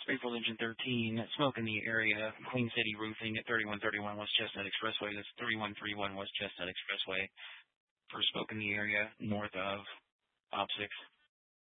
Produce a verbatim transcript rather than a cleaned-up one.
Springfield Engine thirteen, smoke in the area. Queen City Roofing at thirty-one thirty-one West Chestnut Expressway. That's thirty-one thirty-one West Chestnut Expressway for smoke in the area north of Op six.